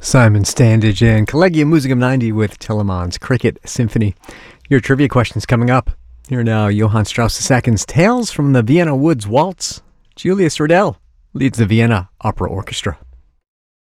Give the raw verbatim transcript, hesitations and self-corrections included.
Simon Standage and Collegium Musicum ninety with Telemann's Cricket Symphony. Your trivia questions coming up. Here now, Johann Strauss the Second's Tales from the Vienna Woods Waltz. Julius Riddell leads the Vienna Opera Orchestra.